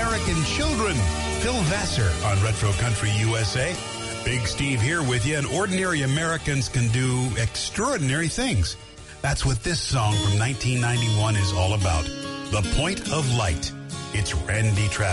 American children. Phil Vassar on Retro Country USA. Big Steve here with you, and ordinary Americans can do extraordinary things. That's what this song from 1991 is all about. The Point of Light. It's Randy Travis.